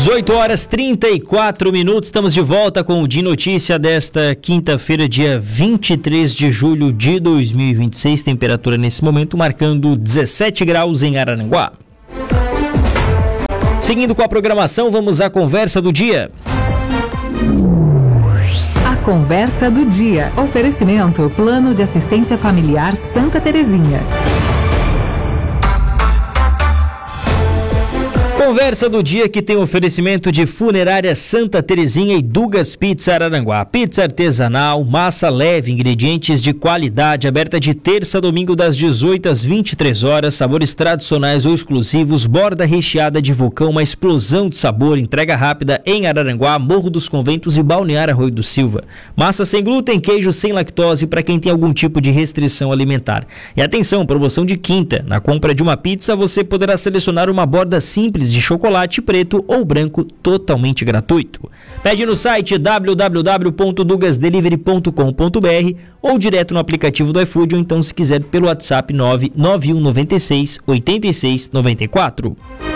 18 horas 34 minutos, estamos de volta com o De Notícia desta quinta-feira, dia 23 de julho de 2026, temperatura nesse momento marcando 17 graus em Araranguá. Seguindo com a programação, vamos à conversa do dia. A conversa do dia. Oferecimento Plano de Assistência Familiar Santa Terezinha. Conversa do dia que tem oferecimento de Funerária Santa Terezinha e Dugas Pizza Araranguá. Pizza artesanal, massa leve, ingredientes de qualidade, aberta de terça a domingo das 18 às 23 horas, sabores tradicionais ou exclusivos, borda recheada de vulcão, uma explosão de sabor, entrega rápida em Araranguá, Morro dos Conventos e Balneário Arroio do Silva. Massa sem glúten, queijo sem lactose para quem tem algum tipo de restrição alimentar. E atenção, promoção de quinta. Na compra de uma pizza, você poderá selecionar uma borda simples de chocolate preto ou branco totalmente gratuito. Pede no site www.dugasdelivery.com.br ou direto no aplicativo do iFood ou então se quiser pelo WhatsApp 99196 8694.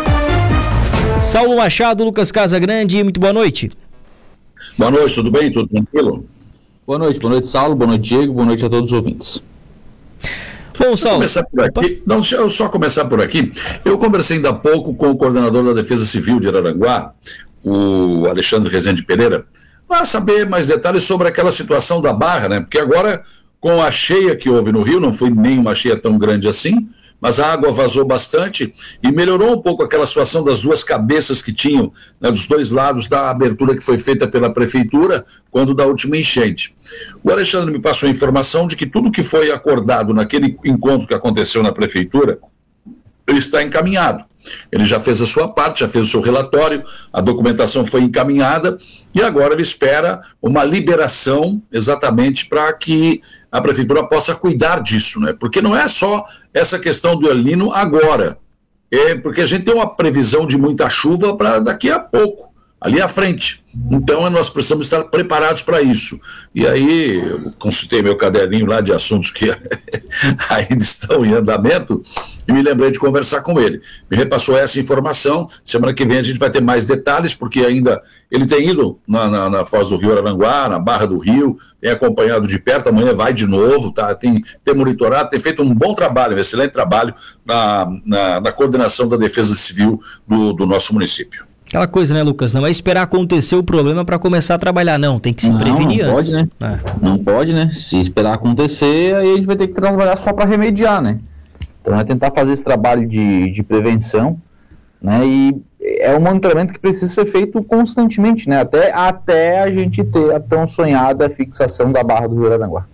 Saulo Machado, Lucas Casagrande, muito boa noite. Boa noite, tudo bem? Tudo tranquilo? Boa noite Saulo, boa noite Diego, boa noite a todos os ouvintes. Bom, Saulo, deixa eu só começar por aqui. Eu conversei ainda há pouco com o coordenador da Defesa Civil de Araranguá, o Alexandre Rezende Pereira, para saber mais detalhes sobre aquela situação da Barra, né? Porque agora, com a cheia que houve no Rio, não foi nem uma cheia tão grande assim, mas a água vazou bastante e melhorou um pouco aquela situação das duas cabeças que tinham, né, dos dois lados da abertura que foi feita pela prefeitura quando da última enchente. O Alexandre me passou a informação de que tudo que foi acordado naquele encontro que aconteceu na prefeitura está encaminhado. Ele já fez a sua parte, já fez o seu relatório, a documentação foi encaminhada e agora ele espera uma liberação exatamente para que a prefeitura possa cuidar disso, né? Porque não é só essa questão do El Niño agora, é porque a gente tem uma previsão de muita chuva para daqui a pouco, ali à frente. Então nós precisamos estar preparados para isso. E aí eu consultei meu caderninho lá de assuntos que ainda estão em andamento e me lembrei de conversar com ele. Me repassou essa informação. Semana que vem a gente vai ter mais detalhes, porque ainda ele tem ido na Foz do Rio Araranguá, na Barra do Rio, tem acompanhado de perto, amanhã vai de novo, tá? tem monitorado, tem feito um bom trabalho, um excelente trabalho na coordenação da Defesa Civil do nosso município. Aquela coisa, né, Lucas? Não é esperar acontecer o problema para começar a trabalhar, não. Tem que se prevenir antes. Não pode, né? Não pode, né? Se esperar acontecer, aí a gente vai ter que trabalhar só para remediar, né? Então é tentar fazer esse trabalho de prevenção, né? E é um monitoramento que precisa ser feito constantemente, né? Até a gente ter a tão sonhada fixação da Barra do Rio Araranguá.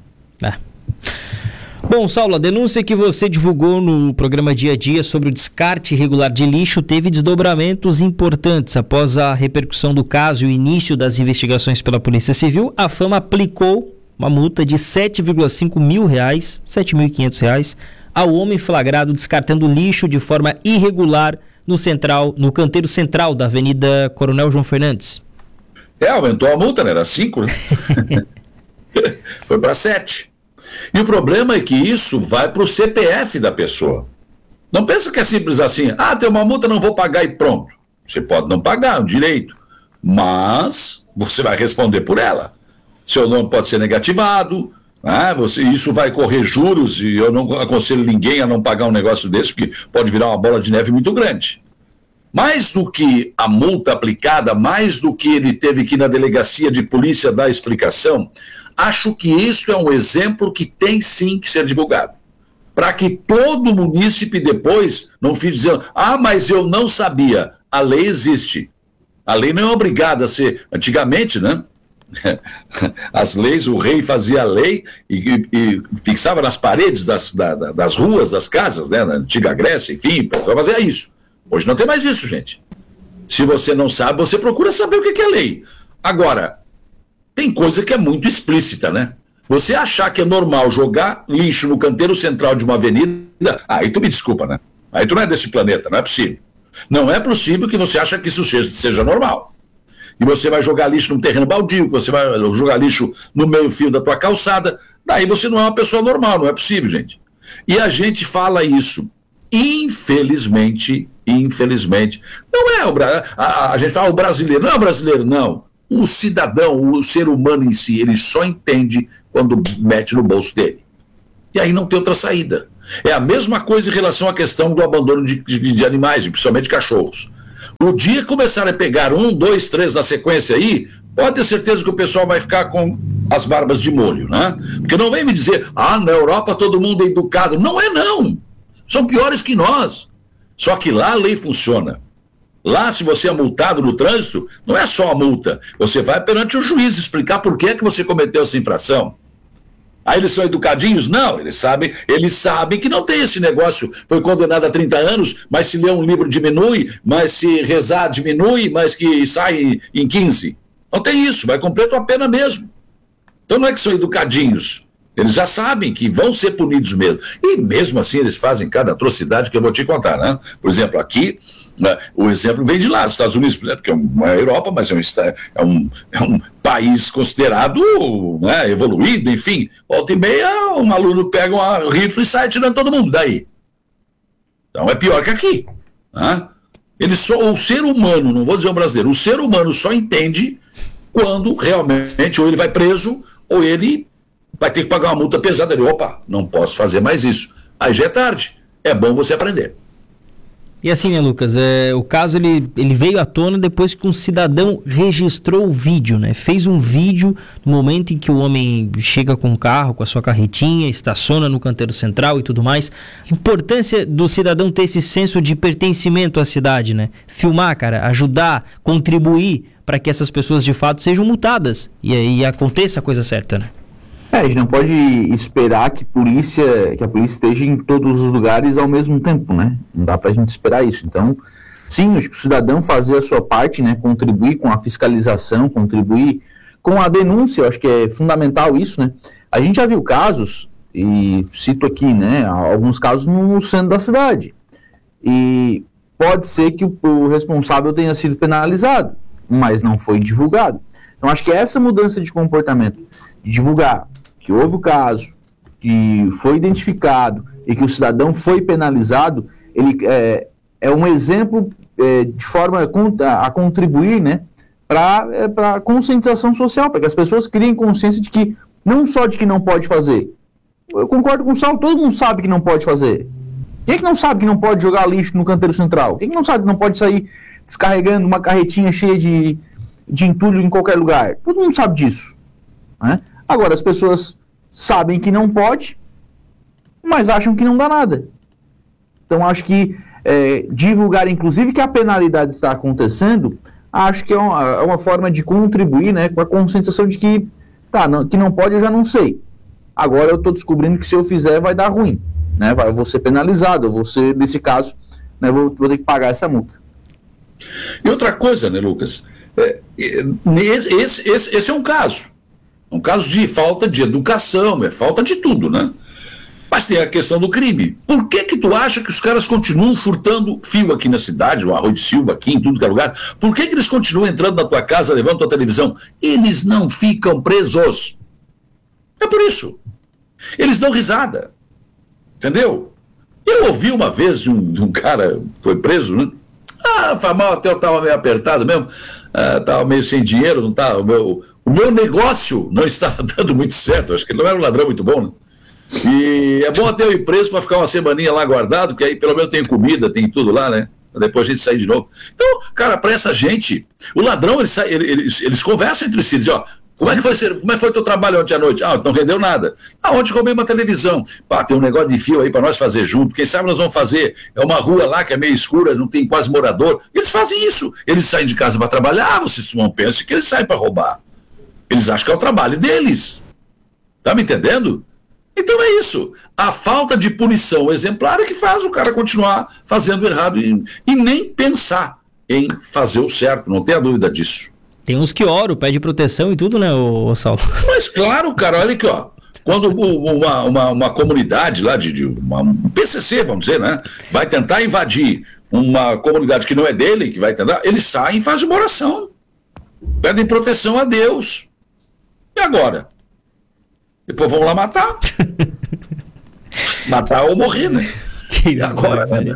Bom, Saulo, a denúncia que você divulgou no programa Dia a Dia sobre o descarte irregular de lixo teve desdobramentos importantes. Após a repercussão do caso e o início das investigações pela Polícia Civil, a Fama aplicou uma multa de R$7,5 mil, R$7.500, ao homem flagrado descartando lixo de forma irregular no canteiro central da Avenida Coronel João Fernandes. Aumentou a multa, né? Era 5, né? Foi para 7. E o problema é que isso vai para o CPF da pessoa. Não pensa que é simples assim, tem uma multa, não vou pagar e pronto. Você pode não pagar, é um direito, mas você vai responder por ela. Seu nome pode ser negativado, isso vai correr juros e eu não aconselho ninguém a não pagar um negócio desse, porque pode virar uma bola de neve muito grande. Mais do que a multa aplicada, mais do que ele teve que ir na delegacia de polícia dar explicação, acho que isso é um exemplo que tem sim que ser divulgado. Para que todo munícipe depois não fique dizendo, mas eu não sabia. A lei existe. A lei não é obrigada a ser. Antigamente, né? As leis, o rei fazia a lei e fixava nas paredes das ruas, das casas, né? Na antiga Grécia, enfim, para fazer isso. Hoje não tem mais isso, gente. Se você não sabe, você procura saber o que é lei. Agora, tem coisa que é muito explícita, né? Você achar que é normal jogar lixo no canteiro central de uma avenida, aí tu me desculpa, né? Aí tu não é desse planeta, não é possível. Não é possível que você ache que isso seja normal. E você vai jogar lixo num terreno baldio, que você vai jogar lixo no meio-fio da tua calçada, daí você não é uma pessoa normal, não é possível, gente. E a gente fala isso infelizmente, não é a gente fala o brasileiro, não é o brasileiro, não. O cidadão, o ser humano em si, ele só entende quando mete no bolso dele. E aí não tem outra saída. É a mesma coisa em relação à questão do abandono de animais, principalmente cachorros. O dia que começarem a pegar 1, 2, 3 na sequência aí, pode ter certeza que o pessoal vai ficar com as barbas de molho, né? Porque não vem me dizer, na Europa todo mundo é educado. Não é, não. São piores que nós. Só que lá a lei funciona. Lá, se você é multado no trânsito, não é só a multa. Você vai perante o juiz explicar por que você cometeu essa infração. Aí eles são educadinhos? Não, eles sabem que não tem esse negócio. Foi condenado a 30 anos, mas se ler um livro diminui, mas se rezar diminui, mas que sai em 15. Não tem isso, vai cumprir a tua pena mesmo. Então não é que são educadinhos. Eles já sabem que vão ser punidos mesmo. E mesmo assim eles fazem cada atrocidade que eu vou te contar, né? Por exemplo, aqui, né, o exemplo vem de lá, dos Estados Unidos, por exemplo, que é uma Europa, mas é um país considerado, né, evoluído, enfim. Volta e meia, um aluno pega uma rifle e sai tirando todo mundo daí. Então é pior que aqui. Né? O ser humano, não vou dizer o brasileiro, o ser humano só entende quando realmente ou ele vai preso ou ele vai ter que pagar uma multa pesada. Ele, opa, não posso fazer mais isso. Aí já é tarde. É bom você aprender. E assim, né, Lucas, o caso ele veio à tona depois que um cidadão registrou o vídeo, né? Fez um vídeo no momento em que o homem chega com o carro, com a sua carretinha, estaciona no canteiro central e tudo mais. A importância do cidadão ter esse senso de pertencimento à cidade, né? Filmar, cara, ajudar, contribuir para que essas pessoas de fato sejam multadas e aconteça a coisa certa, né? A gente não pode esperar que a polícia esteja em todos os lugares ao mesmo tempo, né? Não dá pra gente esperar isso. Então, sim, acho que o cidadão fazer a sua parte, né? Contribuir com a fiscalização, contribuir com a denúncia, eu acho que é fundamental isso, né? A gente já viu casos, e cito aqui, né? Alguns casos no centro da cidade. E pode ser que o responsável tenha sido penalizado, mas não foi divulgado. Então, acho que essa mudança de comportamento, de divulgar que houve o caso, que foi identificado e que o cidadão foi penalizado, ele é um exemplo de forma a contribuir, né, para a conscientização social, para que as pessoas criem consciência de que, não só de que não pode fazer. Eu concordo com o Saulo, todo mundo sabe que não pode fazer. Quem é que não sabe que não pode jogar lixo no canteiro central? Quem é que não sabe que não pode sair descarregando uma carretinha cheia de entulho em qualquer lugar? Todo mundo sabe disso, né? Agora, as pessoas sabem que não pode, mas acham que não dá nada. Então, acho que divulgar, inclusive, que a penalidade está acontecendo, acho que é uma forma de contribuir, né, com a conscientização de que, que não pode, eu já não sei. Agora eu estou descobrindo que se eu fizer vai dar ruim, né? Eu vou ser penalizado, eu vou ser, nesse caso, né, vou ter que pagar essa multa. E outra coisa, né, Lucas? Esse é um caso. Um caso de falta de educação, falta de tudo, né? Mas tem a questão do crime. Por que tu acha que os caras continuam furtando fio aqui na cidade, no Arroio de Silva, aqui, em tudo que é lugar? Por que eles continuam entrando na tua casa, levando tua televisão? Eles não ficam presos. É por isso. Eles dão risada. Entendeu? Eu ouvi uma vez de um cara que foi preso, né? Foi mal, até eu estava meio apertado mesmo, estava meio sem dinheiro, não estava... O meu negócio não estava dando muito certo, acho que ele não era um ladrão muito bom, né? E é bom até eu ir preso para ficar uma semaninha lá guardado, porque aí pelo menos tem comida, tem tudo lá, né? Depois a gente sair de novo. Então, cara, para essa gente, o ladrão, eles conversam entre si, dizem, como é que foi teu trabalho ontem à noite? Não rendeu nada. Ontem comprei uma televisão. Tem um negócio de fio aí para nós fazer junto. Quem sabe nós vamos fazer. É uma rua lá que é meio escura, não tem quase morador. Eles fazem isso. Eles saem de casa para trabalhar, vocês não pensam que eles saem para roubar. Eles acham que é o trabalho deles. Tá me entendendo? Então é isso. A falta de punição exemplar é que faz o cara continuar fazendo errado e nem pensar em fazer o certo. Não tenha dúvida disso. Tem uns que oram, pede proteção e tudo, né, ô Saulo? Mas claro, cara, olha aqui, ó. Quando uma comunidade lá, um PCC, vamos dizer, né, vai tentar invadir uma comunidade que não é dele, que vai tentar, eles saem e fazem uma oração. Pedem proteção a Deus. E agora? Depois vão lá matar. Matar ou morrer, né? E agora, né?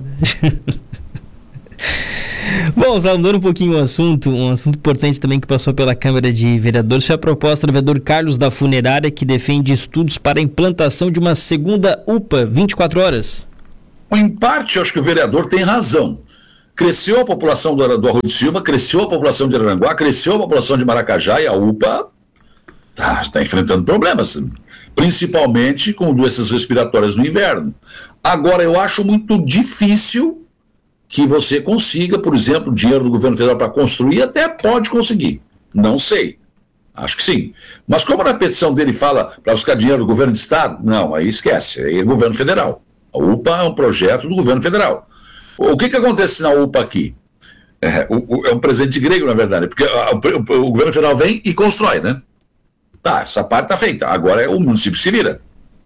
Bom, Sal, mudando um pouquinho o assunto, um assunto importante também que passou pela Câmara de Vereadores foi a proposta do vereador Carlos da Funerária, que defende estudos para a implantação de uma segunda UPA 24 horas. Em parte, eu acho que o vereador tem razão. Cresceu a população do Arroio de Silva, cresceu a população de Araranguá, cresceu a população de Maracajá e a UPA está enfrentando problemas, principalmente com doenças respiratórias no inverno. Agora, eu acho muito difícil que você consiga, por exemplo, dinheiro do governo federal para construir, até pode conseguir. Não sei. Acho que sim. Mas como na petição dele fala para buscar dinheiro do governo de estado, não, aí esquece, aí é governo federal. A UPA é um projeto do governo federal. O que acontece na UPA aqui? É um presente grego, na verdade, porque o governo federal vem e constrói, né? Tá, essa parte está feita. Agora o município se vira.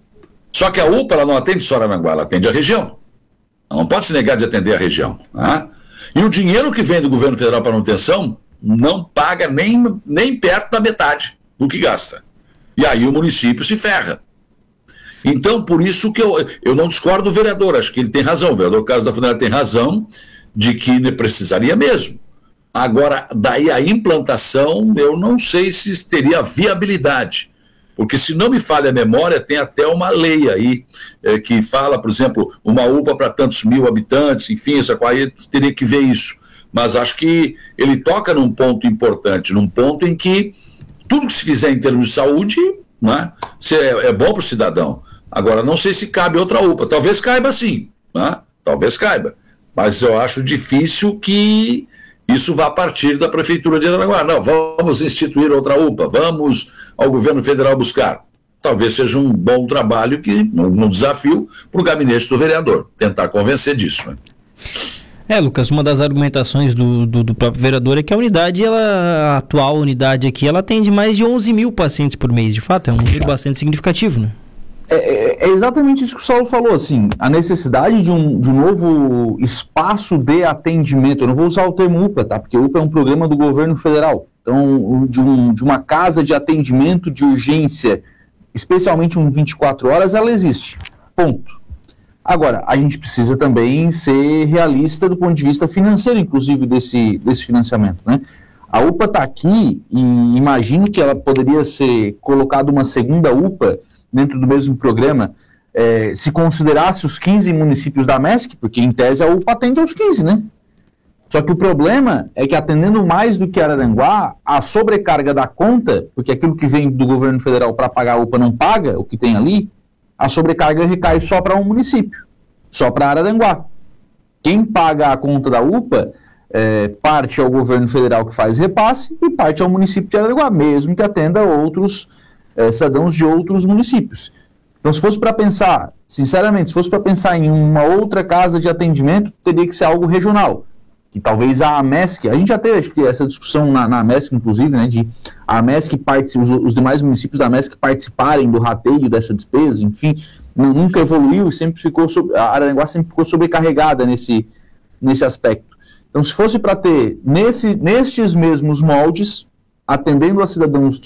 Só que a UPA ela não atende só Araranguá, ela atende a região. Ela não pode se negar de atender a região. Tá? E o dinheiro que vem do governo federal para manutenção não paga nem perto da metade do que gasta. E aí o município se ferra. Então, por isso que eu não discordo do vereador, acho que ele tem razão, o vereador Carlos da Funerária tem razão de que precisaria mesmo. Agora, daí a implantação, eu não sei se teria viabilidade, porque se não me falha a memória, tem até uma lei aí que fala, por exemplo, uma UPA para tantos mil habitantes, enfim, essa aí teria que ver isso. Mas acho que ele toca num ponto importante, num ponto em que tudo que se fizer em termos de saúde, né, é bom para o cidadão. Agora, não sei se cabe outra UPA. Talvez caiba sim, né? Talvez caiba. Mas eu acho difícil que isso vá partir da Prefeitura de Araranguá. Não, vamos instituir outra UPA, vamos ao governo federal buscar. Talvez seja um bom trabalho, um desafio para o gabinete do vereador, tentar convencer disso. Né? Lucas, uma das argumentações do próprio vereador é que a atual unidade aqui, ela atende mais de 11 mil pacientes por mês. De fato, é um número bastante significativo, né? É exatamente isso que o Saulo falou, assim, a necessidade de um novo espaço de atendimento. Eu não vou usar o termo UPA, tá? Porque UPA é um programa do governo federal. Então, de uma casa de atendimento de urgência, especialmente um 24 horas, ela existe. Ponto. Agora, a gente precisa também ser realista do ponto de vista financeiro, inclusive, desse financiamento, né? A UPA está aqui e imagino que ela poderia ser colocada uma segunda UPA dentro do mesmo programa, se considerasse os 15 municípios da MESC, porque em tese a UPA atende aos 15, né? Só que o problema é que atendendo mais do que Araranguá, a sobrecarga da conta, porque aquilo que vem do governo federal para pagar a UPA não paga, o que tem ali, a sobrecarga recai só para um município, só para Araranguá. Quem paga a conta da UPA, parte ao governo federal que faz repasse e parte ao município de Araranguá, mesmo que atenda outros cidadãos de outros municípios. Então, se fosse para pensar, sinceramente, se fosse para pensar em uma outra casa de atendimento, teria que ser algo regional, que talvez a AMESC, a gente já teve acho que essa discussão na AMESC, inclusive, né, de a AMESC os demais municípios da AMESC participarem do rateio dessa despesa, enfim, nunca evoluiu e sempre ficou, a Araranguá sempre ficou sobrecarregada nesse aspecto. Então, se fosse para ter nestes mesmos moldes, atendendo a cidadãos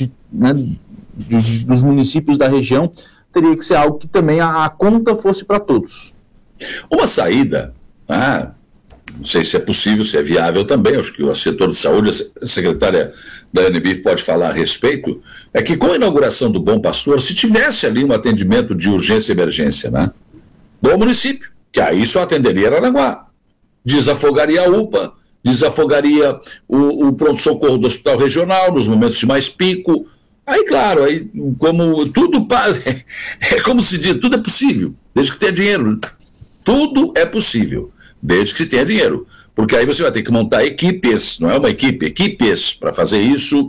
dos municípios da região, teria que ser algo que também a conta fosse para todos. Uma saída, não sei se é possível, se é viável também, acho que o setor de saúde, a secretária da ANBIF pode falar a respeito, é que com a inauguração do Bom Pastor, se tivesse ali um atendimento de urgência e emergência, né, do município, que aí só atenderia Araranguá, desafogaria a UPA, desafogaria o pronto-socorro do hospital regional nos momentos de mais pico. Aí, claro, aí, como tudo como se diz, tudo é possível, desde que tenha dinheiro. Tudo é possível, desde que se tenha dinheiro. Porque aí você vai ter que montar equipes, não é uma equipe, equipes para fazer isso.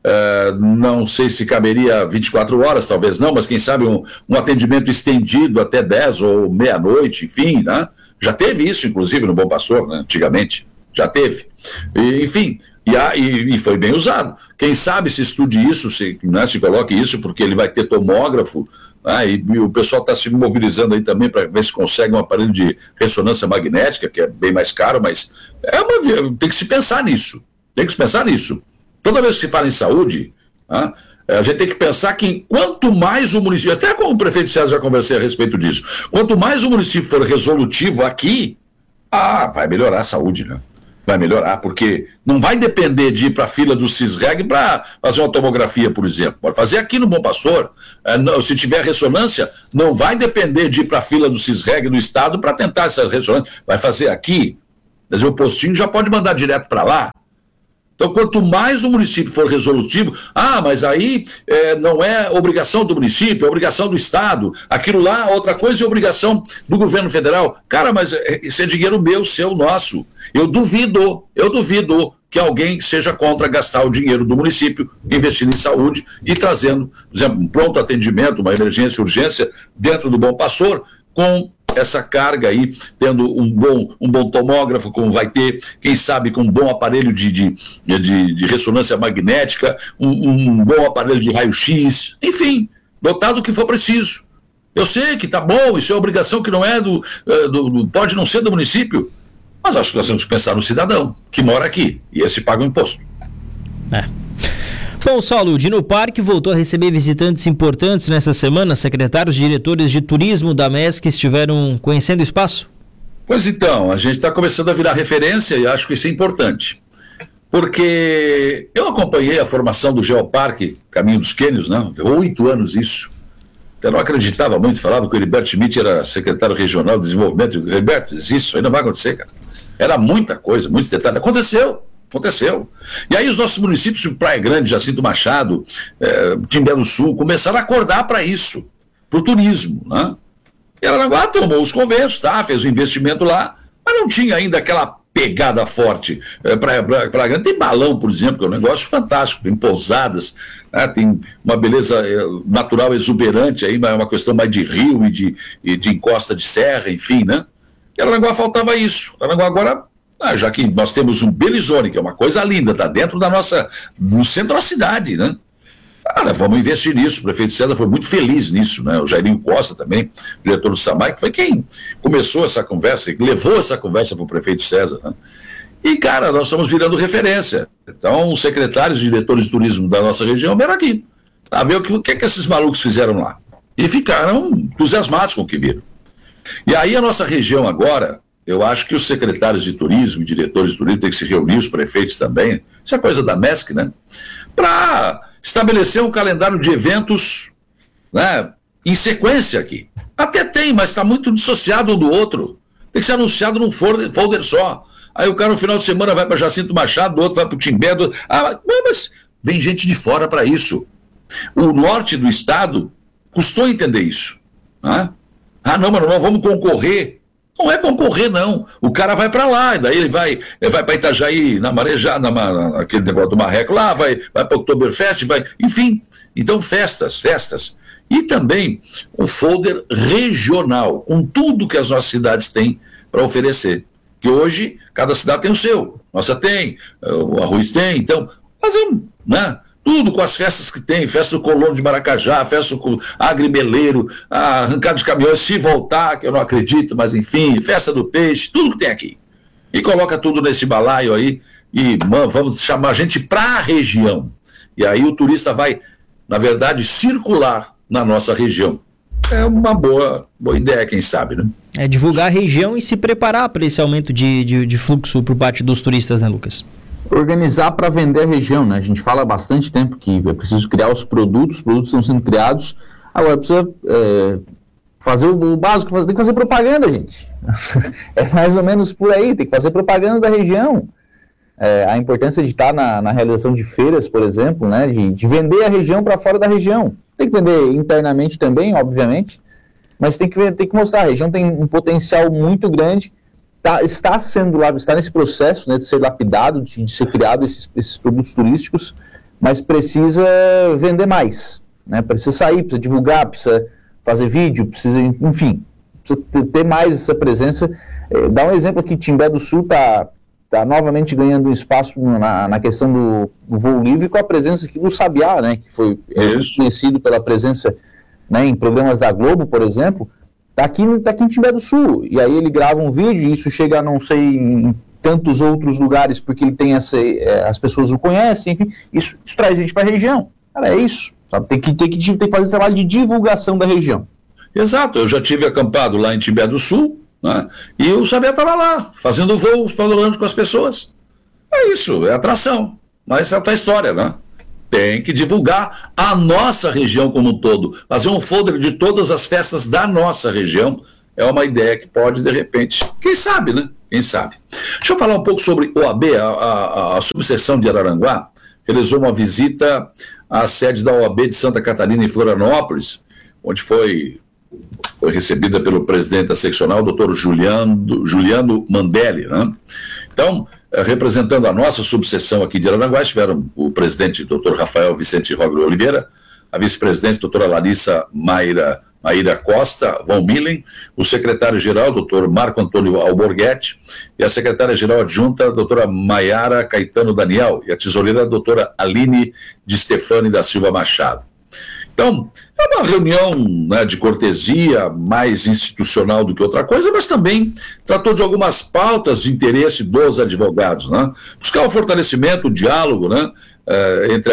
Não sei se caberia 24 horas, talvez não, mas quem sabe um atendimento estendido até 10 ou meia-noite, enfim, né? Já teve isso, inclusive, no Bom Pastor, né? Antigamente, já teve. Enfim... E foi bem usado. Quem sabe se estude isso, se coloque isso, porque ele vai ter tomógrafo, né, e o pessoal está se mobilizando aí também para ver se consegue um aparelho de ressonância magnética, que é bem mais caro, mas tem que se pensar nisso. Tem que se pensar nisso. Toda vez que se fala em saúde, A gente tem que pensar que quanto mais o município, até com o prefeito César já conversei a respeito disso, quanto mais o município for resolutivo aqui, vai melhorar a saúde, né? Vai melhorar, porque não vai depender de ir para a fila do CISREG para fazer uma tomografia, por exemplo. Pode fazer aqui no Bom Pastor. Se tiver ressonância, não vai depender de ir para a fila do CISREG do Estado para tentar essa ressonância. Vai fazer aqui, mas o postinho já pode mandar direto para lá. Então, quanto mais o município for resolutivo, mas aí não é obrigação do município, é obrigação do Estado. Aquilo lá, outra coisa, é obrigação do governo federal. Cara, mas isso é dinheiro meu, seu, nosso. Eu duvido que alguém seja contra gastar o dinheiro do município, investindo em saúde e trazendo, por exemplo, um pronto atendimento, uma emergência, urgência, dentro do Bom Pastor, com essa carga aí, tendo um bom tomógrafo, como vai ter, quem sabe com um bom aparelho de ressonância magnética, um bom aparelho de raio-x, enfim, dotado do que for preciso. Eu sei que tá bom, isso é obrigação que não é pode não ser do município, mas acho que nós temos que pensar no cidadão que mora aqui, e esse paga o imposto. Bom, Saulo, o Dino Parque voltou a receber visitantes importantes nessa semana. Secretários e diretores de turismo da MESC estiveram conhecendo o espaço? Pois então, a gente está começando a virar referência e acho que isso é importante. Porque eu acompanhei a formação do Geoparque Caminho dos Quênios, né? 8 anos isso. Eu não acreditava muito, falava que o Heriberto Schmidt era secretário regional de desenvolvimento. Heriberto, isso ainda vai acontecer, cara. Era muita coisa, muitos detalhes. Aconteceu. E aí os nossos municípios de Praia Grande, Jacinto Machado, Timbé do Sul, começaram a acordar para isso, para o turismo, né? E Araranguá tomou os convênios, fez o investimento lá, mas não tinha ainda aquela pegada forte. Praia Grande tem balão, por exemplo, que é um negócio fantástico, tem pousadas, né? Tem uma beleza natural exuberante, aí, é uma questão mais de rio e de encosta de serra, enfim, né? E Araranguá faltava isso. Araranguá agora... já que nós temos um Belizone, que é uma coisa linda, está dentro no centro da cidade, né? Vamos investir nisso. O prefeito César foi muito feliz nisso, né? O Jairinho Costa também, diretor do SAMAI, que foi quem começou essa conversa, que levou essa conversa para o prefeito César, né? E, cara, nós estamos virando referência. Então, os secretários e diretores de turismo da nossa região vieram aqui, a ver o que esses malucos fizeram lá. E ficaram entusiasmados com o que viram. E aí a nossa região agora... Eu acho que os secretários de turismo e diretores de turismo têm que se reunir, os prefeitos também, isso é coisa da MESC, né? Para estabelecer um calendário de eventos, né, em sequência aqui. Até tem, mas está muito dissociado um do outro. Tem que ser anunciado num folder só. Aí o cara no final de semana vai para Jacinto Machado, o outro vai para o Timbé. Mas vem gente de fora para isso. O norte do estado custou entender isso. Né? Não, mas nós vamos concorrer. Não é concorrer, não. O cara vai para lá, e daí ele vai para Itajaí, na Marejá, aquele negócio do Marreco lá, vai para o Oktoberfest, enfim. Então, festas. E também um folder regional, com tudo que as nossas cidades têm para oferecer. Que hoje, cada cidade tem o seu. Nossa tem, o Arroz tem, então, fazemos, né? Tudo com as festas que tem, festa do Colono de Maracajá, festa do Agrimeleiro, a arrancada de caminhões, se voltar, que eu não acredito, mas enfim, festa do peixe, tudo que tem aqui. E coloca tudo nesse balaio aí e vamos chamar a gente para a região. E aí o turista vai, na verdade, circular na nossa região. É uma boa ideia, quem sabe, né? É divulgar a região e se preparar para esse aumento de fluxo por parte dos turistas, né, Lucas? Organizar para vender a região, né? A gente fala há bastante tempo que é preciso criar os produtos estão sendo criados, agora precisa fazer o básico, tem que fazer propaganda, gente. É mais ou menos por aí, tem que fazer propaganda da região. A importância de estar na realização de feiras, por exemplo, né? De vender a região para fora da região. Tem que vender internamente também, obviamente, mas tem que mostrar, a região tem um potencial muito grande. Está nesse processo, né, de ser lapidado, de ser criado esses produtos turísticos, mas precisa vender mais, né? Precisa sair, precisa divulgar, precisa fazer vídeo, precisa ter mais essa presença. Dá um exemplo aqui, Timbé do Sul está novamente ganhando um espaço na questão do voo livre, com a presença aqui do Sabiá, né, que foi conhecido pela presença, né, em programas da Globo, por exemplo. Está aqui em Timbé do Sul, e aí ele grava um vídeo, e isso chega a não sei em tantos outros lugares, porque ele tem as pessoas o conhecem, enfim, isso traz gente para a região. Cara, é isso. Sabe? Tem que fazer esse trabalho de divulgação da região. Exato, eu já tive acampado lá em Timbé do Sul, né? E o Sabiá estava lá, fazendo voos, falando com as pessoas. É isso, é atração. Mas é outra história, né? Tem que divulgar a nossa região como um todo. Fazer um folder de todas as festas da nossa região é uma ideia que pode, de repente, quem sabe, né? Quem sabe. Deixa eu falar um pouco sobre OAB, a subseção de Araranguá realizou uma visita à sede da OAB de Santa Catarina, em Florianópolis, onde foi recebida pelo presidente da seccional, Dr. Juliano Mandelli, né? Então, representando a nossa subseção aqui de Araranguá, estiveram o presidente, Dr. Rafael Vicente Rogro Oliveira, a vice-presidente, doutora Larissa Maíra Costa Von Millen, o secretário-geral, doutor Marco Antônio Alborguete, e a secretária-geral adjunta, doutora Maiara Caetano Daniel, e a tesoureira, doutora Aline de Stefani da Silva Machado. Então, é uma reunião, né, de cortesia, mais institucional do que outra coisa, mas também tratou de algumas pautas de interesse dos advogados, né? Buscar o fortalecimento, o diálogo, né, entre a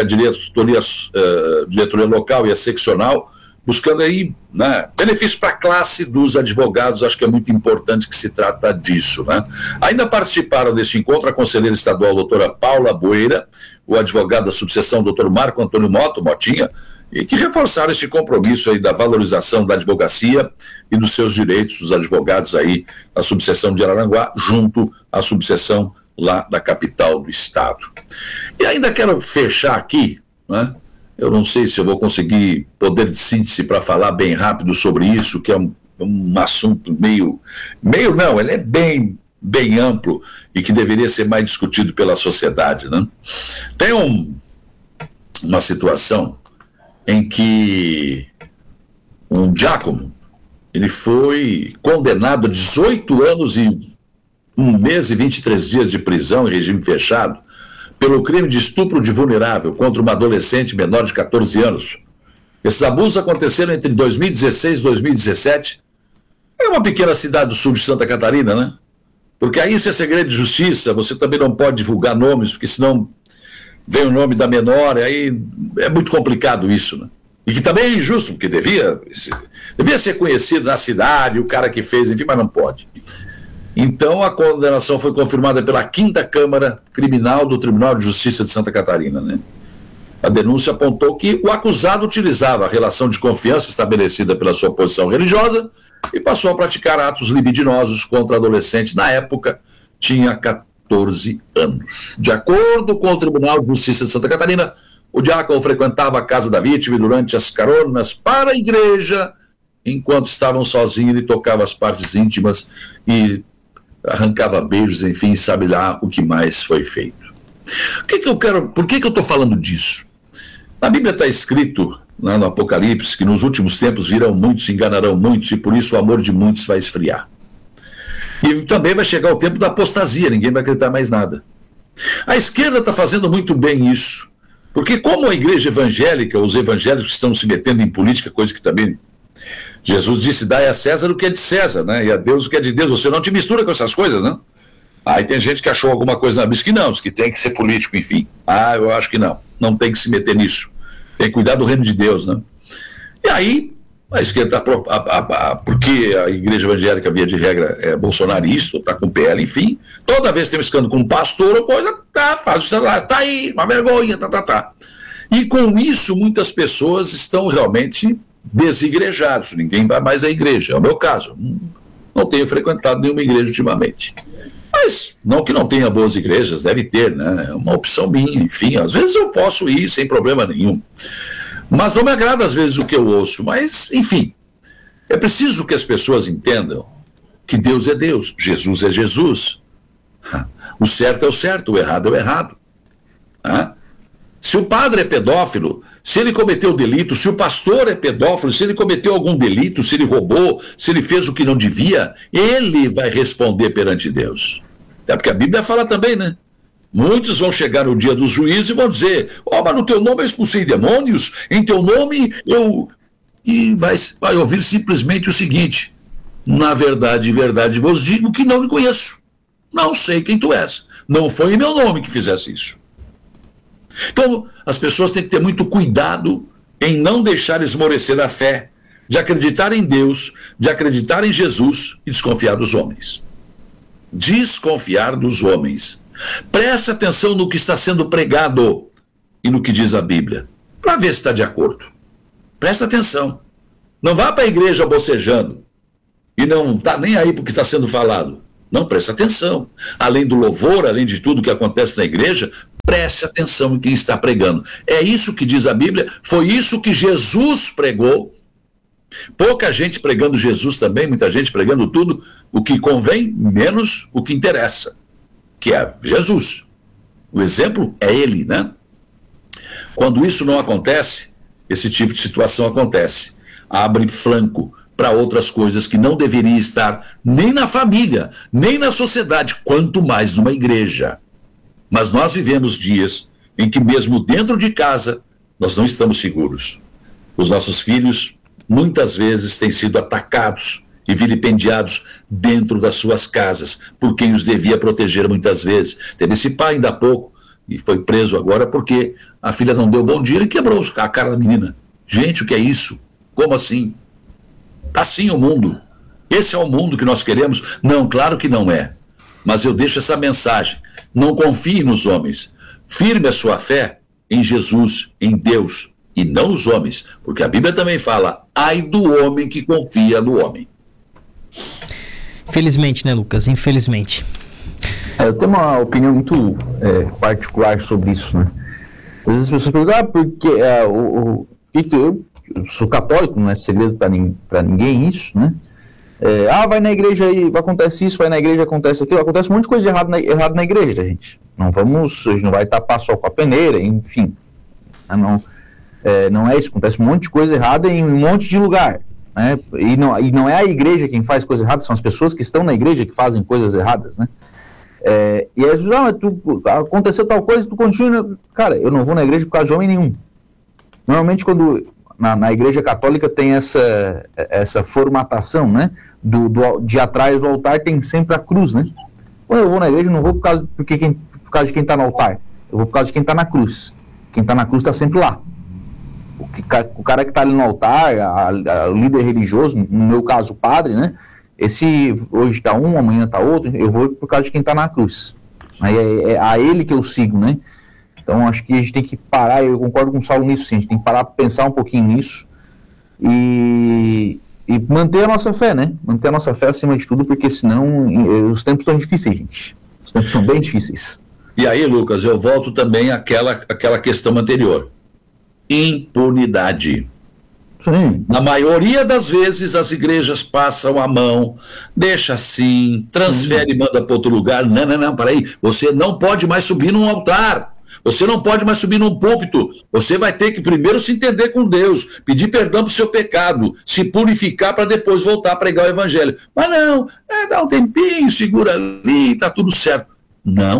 diretoria local e a seccional, buscando aí, né, benefício para a classe dos advogados. Acho que é muito importante que se trata disso, né? Ainda participaram desse encontro a conselheira estadual, doutora Paula Boeira, o advogado da subseção, doutor Marco Antônio Motinha, e que reforçaram esse compromisso aí da valorização da advocacia e dos seus direitos dos advogados aí da subseção de Araranguá, junto à subseção lá da capital do estado. E ainda quero fechar aqui, né? Eu não sei se eu vou conseguir poder de síntese para falar bem rápido sobre isso, que é um assunto meio não, ele é bem amplo e que deveria ser mais discutido pela sociedade, né? Tem uma situação em que um diácono, ele foi condenado a 18 anos e 1 mês e 23 dias de prisão em regime fechado pelo crime de estupro de vulnerável contra uma adolescente menor de 14 anos. Esses abusos aconteceram entre 2016 e 2017. É uma pequena cidade do sul de Santa Catarina, né? Porque aí isso é segredo de justiça, você também não pode divulgar nomes, porque senão vem o nome da menor, e aí é muito complicado isso, né? E que também é injusto, porque devia ser conhecido na cidade, o cara que fez, enfim, mas não pode. Então a condenação foi confirmada pela 5ª Câmara Criminal do Tribunal de Justiça de Santa Catarina, né? A denúncia apontou que o acusado utilizava a relação de confiança estabelecida pela sua posição religiosa e passou a praticar atos libidinosos contra adolescentes. Na época, tinha 14 anos. De acordo com o Tribunal de Justiça de Santa Catarina, o diácono frequentava a casa da vítima e durante as caronas para a igreja, enquanto estavam sozinhos, ele tocava as partes íntimas e arrancava beijos, enfim, sabe lá o que mais foi feito. Por que eu estou falando disso? Na Bíblia está escrito, lá no Apocalipse, que nos últimos tempos virão muitos, se enganarão muitos, e por isso o amor de muitos vai esfriar. E também vai chegar o tempo da apostasia, ninguém vai acreditar mais nada. A esquerda está fazendo muito bem isso, porque como a igreja evangélica, os evangélicos estão se metendo em política, coisa que também Jesus disse, dai a César o que é de César, né? E a Deus o que é de Deus, você não te mistura com essas coisas, né? Aí tem gente que achou alguma coisa na Bíblia que não, diz que tem que ser político, enfim. Eu acho que não tem que se meter nisso. Tem que cuidar do reino de Deus, né? E aí, a esquerda, porque a igreja evangélica, via de regra, é bolsonarista, está com PL, enfim, toda vez que tem um escândalo com um pastor ou coisa, faz o celular, tá aí, uma vergonha, tá. E com isso, muitas pessoas estão realmente desigrejados, ninguém vai mais à igreja, é o meu caso. Não tenho frequentado nenhuma igreja ultimamente. Mas, não que não tenha boas igrejas, deve ter, né? É uma opção minha, enfim, às vezes eu posso ir sem problema nenhum. Mas não me agrada às vezes o que eu ouço, mas, enfim, é preciso que as pessoas entendam que Deus é Deus, Jesus é Jesus. O certo é o certo, o errado é o errado. Se o padre é pedófilo, se ele cometeu delito, se o pastor é pedófilo, se ele cometeu algum delito, se ele roubou, se ele fez o que não devia, ele vai responder perante Deus. É porque a Bíblia fala também, né? Muitos vão chegar no dia dos juízes e vão dizer, mas no teu nome eu expulsei demônios, em teu nome eu... E vai ouvir simplesmente o seguinte, na verdade vos digo que não me conheço, não sei quem tu és, não foi em meu nome que fizesse isso. Então, as pessoas têm que ter muito cuidado em não deixar esmorecer a fé, de acreditar em Deus, de acreditar em Jesus e desconfiar dos homens. Desconfiar dos homens. Preste atenção no que está sendo pregado e no que diz a Bíblia, para ver se está de acordo. Presta atenção. Não vá para a igreja bocejando e não está nem aí para o que está sendo falado. Não, presta atenção. Além do louvor, além de tudo que acontece na igreja, preste atenção em quem está pregando. É isso que diz a Bíblia, foi isso que Jesus pregou. Pouca gente pregando Jesus também, muita gente pregando tudo o que convém, menos o que interessa, que é Jesus. O exemplo é ele, né? Quando isso não acontece, esse tipo de situação acontece. Abre flanco para outras coisas que não deveria estar nem na família, nem na sociedade, quanto mais numa igreja. Mas nós vivemos dias em que mesmo dentro de casa, nós não estamos seguros. Os nossos filhos, muitas vezes, têm sido atacados e vilipendiados dentro das suas casas, por quem os devia proteger muitas vezes. Teve esse pai ainda há pouco, e foi preso agora porque a filha não deu bom dia e quebrou a cara da menina. Gente, o que é isso? Como assim? Assim o mundo. Esse é o mundo que nós queremos? Não, claro que não é. Mas eu deixo essa mensagem. Não confie nos homens. Firme a sua fé em Jesus, em Deus, e não nos homens. Porque a Bíblia também fala, ai do homem que confia no homem. Infelizmente, né, Lucas? Infelizmente. Eu tenho uma opinião muito particular sobre isso, né? Às vezes as pessoas perguntam, porque eu sou católico, não é segredo para ninguém isso, né? Vai na igreja e acontece isso, vai na igreja acontece aquilo, acontece um monte de coisa errada na igreja, gente. A gente não vai tapar só com a peneira, enfim. Não é isso, acontece um monte de coisa errada em um monte de lugar, né? E não é a igreja quem faz coisa errada, são as pessoas que estão na igreja que fazem coisas erradas, né? E aí, aconteceu tal coisa, tu continua. Cara, eu não vou na igreja por causa de homem nenhum. Normalmente, quando na igreja católica tem essa formatação, né? De atrás do altar tem sempre a cruz, né? Quando eu vou na igreja, eu não vou por causa de quem está no altar, eu vou por causa de quem está na cruz. Quem está na cruz está sempre lá. O cara que está ali no altar, o líder religioso, no meu caso o padre, né? Esse hoje está um, amanhã está outro, eu vou por causa de quem está na cruz. Aí é a ele que eu sigo, né? Então acho que a gente tem que parar, eu concordo com o Saulo nisso, sim, a gente tem que parar para pensar um pouquinho nisso e manter a nossa fé, né? Manter a nossa fé acima de tudo, porque senão os tempos estão difíceis, gente. Os tempos estão bem difíceis. E aí, Lucas, eu volto também àquela questão anterior. Impunidade. Sim. Na maioria das vezes as igrejas passam a mão, deixa assim, transfere e manda para outro lugar. Não, peraí, você não pode mais subir num altar, você não pode mais subir num púlpito, você vai ter que primeiro se entender com Deus, pedir perdão pro seu pecado, se purificar para depois voltar a pregar o evangelho. Mas não, dá um tempinho, segura ali, tá tudo certo. Não.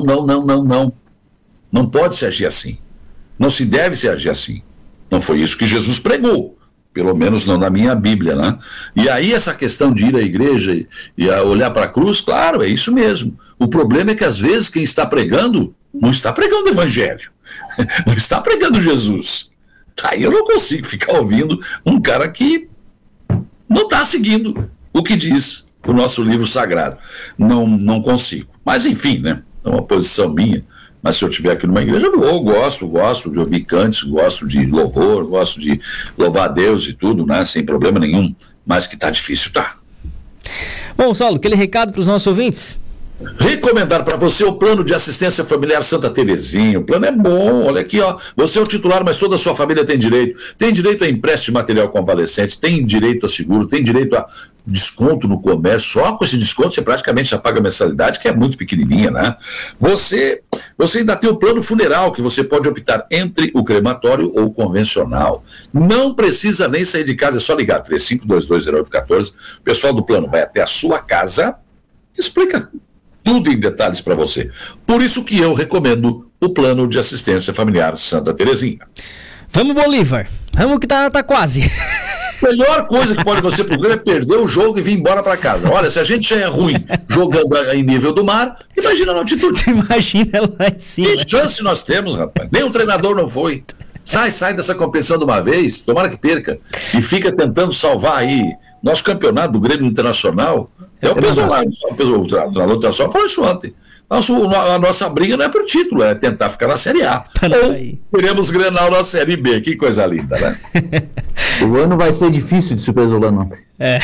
Não pode se agir assim. Não se deve se agir assim. Não foi isso que Jesus pregou. Pelo menos não na minha Bíblia, né? E aí essa questão de ir à igreja e olhar para a cruz, claro, é isso mesmo. O problema é que às vezes quem está pregando, não está pregando o evangelho, não está pregando Jesus. Aí eu não consigo ficar ouvindo um cara que não está seguindo o que diz o nosso livro sagrado. Não consigo. Mas enfim, né? É uma posição minha. Mas se eu estiver aqui numa igreja, eu gosto de ouvir cantos, gosto de louvor, gosto de louvar a Deus e tudo, né? Sem problema nenhum. Mas que tá difícil, tá. Bom, Saulo, aquele recado para os nossos ouvintes? Recomendar para você o plano de assistência familiar Santa Terezinha. O plano é bom, olha aqui, ó. Você é o titular, mas toda a sua família tem direito. Tem direito a empréstimo de material convalescente, tem direito a seguro, tem direito a desconto no comércio. Só com esse desconto você praticamente já paga a mensalidade, que é muito pequenininha, né? Você ainda tem o plano funeral, que você pode optar entre o crematório ou o convencional. Não precisa nem sair de casa, é só ligar 35220814. O pessoal do plano vai até a sua casa, explica tudo em detalhes para você. Por isso que eu recomendo o plano de assistência familiar Santa Terezinha. Vamos, Bolívar. Vamos que tá quase. A melhor coisa que pode acontecer pro Grêmio é perder o jogo e vir embora para casa. Olha, se a gente já é ruim jogando em nível do mar, imagina na altitude. Imagina lá em cima. Que chance nós temos, rapaz. Nem o treinador não foi. Sai dessa competição de uma vez, tomara que perca, e fica tentando salvar aí. Nosso campeonato do Grêmio Internacional é o Pesolano. O treinador internacional falou isso ontem. A nossa briga não é por título, é tentar ficar na Série A. Ou queremos Grenal na Série B. Que coisa linda, né? O ano vai ser difícil de ser o Pesolano ontem.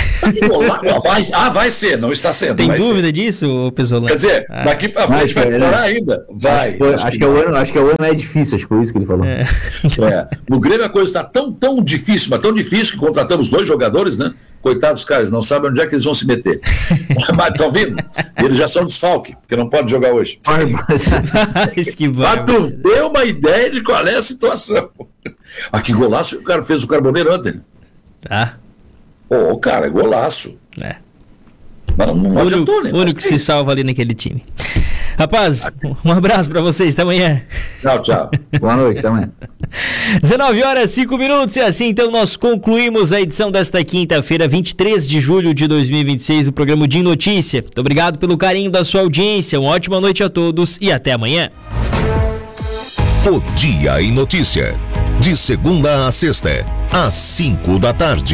Vai ser, não está sendo. Tem dúvida disso, Pesolano? Quer dizer, daqui para frente vai piorar ainda. Vai. Acho que o ano é difícil, acho que foi isso que ele falou. No Grêmio a coisa está tão difícil, mas tão difícil que contratamos 2 jogadores, né? Coitados caras, não sabem onde é que eles vão se meter. Mas estão vindo? Eles já são desfalque, porque não pode jogar hoje. Para tu ver uma ideia de qual é a situação. Que golaço o cara fez o Carboneiro ontem. Cara, golaço. Mas não adiantou, né? O único que se salva ali naquele time. Rapaz, um abraço pra vocês, até amanhã. Tchau. Boa noite, até amanhã. 19h05, e assim então nós concluímos a edição desta quinta-feira, 23 de julho de 2026, do programa Dia Notícia. Muito obrigado pelo carinho da sua audiência, uma ótima noite a todos e até amanhã. O Dia em Notícia, de segunda a sexta, às 5 da tarde.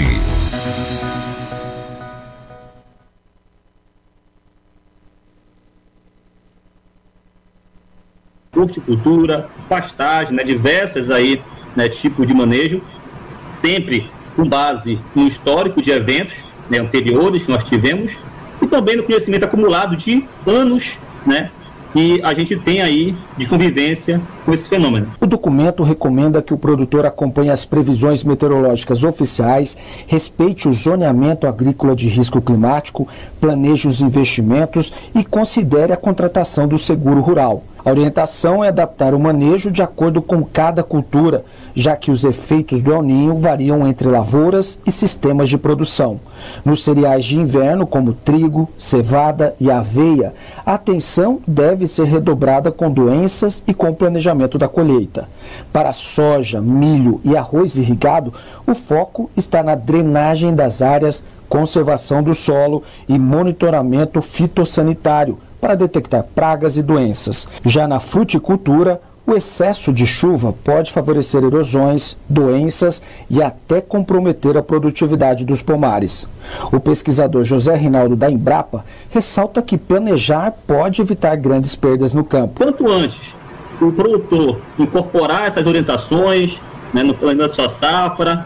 Horticultura, pastagem, diversas aí, tipos de manejo, sempre com base no histórico de eventos anteriores que nós tivemos e também no conhecimento acumulado de anos, que a gente tem aí de convivência com esse fenômeno. O documento recomenda que o produtor acompanhe as previsões meteorológicas oficiais, respeite o zoneamento agrícola de risco climático, planeje os investimentos e considere a contratação do seguro rural. A orientação é adaptar o manejo de acordo com cada cultura, já que os efeitos do El Niño variam entre lavouras e sistemas de produção. Nos cereais de inverno, como trigo, cevada e aveia, a atenção deve ser redobrada com doenças e com o planejamento da colheita. Para soja, milho e arroz irrigado, o foco está na drenagem das áreas, conservação do solo e monitoramento fitossanitário, para detectar pragas e doenças. Já na fruticultura, o excesso de chuva pode favorecer erosões, doenças e até comprometer a produtividade dos pomares. O pesquisador José Rinaldo da Embrapa ressalta que planejar pode evitar grandes perdas no campo. Quanto antes o produtor incorporar essas orientações no plano da sua safra,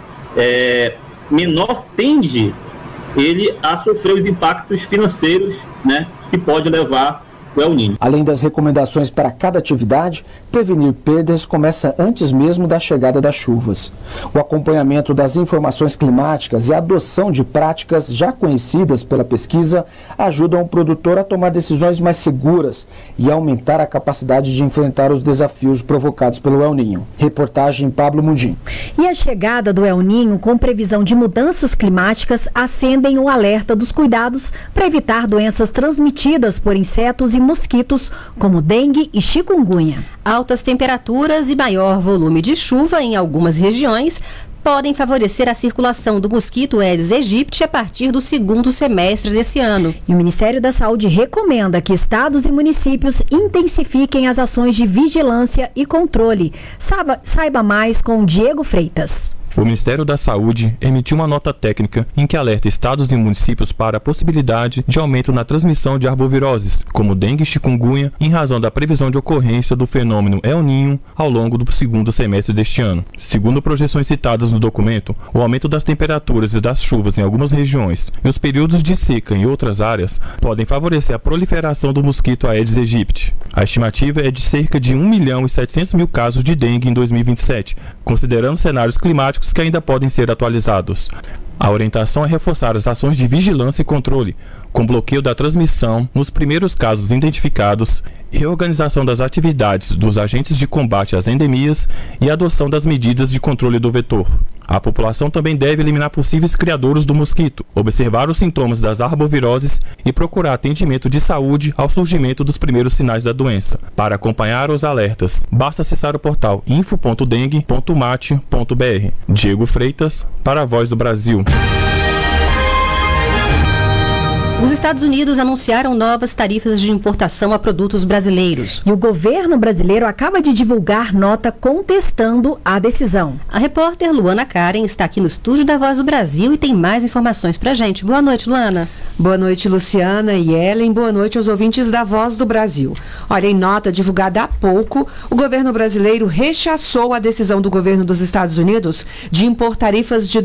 menor tende ele a sofrer os impactos financeiros que pode levar o El Niño. Além das recomendações para cada atividade, prevenir perdas começa antes mesmo da chegada das chuvas. O acompanhamento das informações climáticas e a adoção de práticas já conhecidas pela pesquisa ajudam o produtor a tomar decisões mais seguras e aumentar a capacidade de enfrentar os desafios provocados pelo El Niño. Reportagem Pablo Mundim. E a chegada do El Niño, com previsão de mudanças climáticas, acendem o alerta dos cuidados para evitar doenças transmitidas por insetos e mosquitos, como dengue e chikungunya. Altas temperaturas e maior volume de chuva em algumas regiões podem favorecer a circulação do mosquito Aedes aegypti a partir do segundo semestre desse ano. E o Ministério da Saúde recomenda que estados e municípios intensifiquem as ações de vigilância e controle. Saiba mais com Diego Freitas. O Ministério da Saúde emitiu uma nota técnica em que alerta estados e municípios para a possibilidade de aumento na transmissão de arboviroses, como dengue e chikungunya, em razão da previsão de ocorrência do fenômeno El Niño ao longo do segundo semestre deste ano. Segundo projeções citadas no documento, o aumento das temperaturas e das chuvas em algumas regiões e os períodos de seca em outras áreas podem favorecer a proliferação do mosquito Aedes aegypti. A estimativa é de cerca de 1.700.000 casos de dengue em 2027, considerando cenários climáticos que ainda podem ser atualizados. A orientação é reforçar as ações de vigilância e controle, com bloqueio da transmissão nos primeiros casos identificados, reorganização das atividades dos agentes de combate às endemias e adoção das medidas de controle do vetor. A população também deve eliminar possíveis criadouros do mosquito, observar os sintomas das arboviroses e procurar atendimento de saúde ao surgimento dos primeiros sinais da doença. Para acompanhar os alertas, basta acessar o portal info.dengue.mate.br. Diego Freitas, para a Voz do Brasil. Os Estados Unidos anunciaram novas tarifas de importação a produtos brasileiros. E o governo brasileiro acaba de divulgar nota contestando a decisão. A repórter Luana Karen está aqui no estúdio da Voz do Brasil e tem mais informações pra gente. Boa noite, Luana. Boa noite, Luciana e Ellen. Boa noite aos ouvintes da Voz do Brasil. Olha, em nota divulgada há pouco, o governo brasileiro rechaçou a decisão do governo dos Estados Unidos de impor tarifas de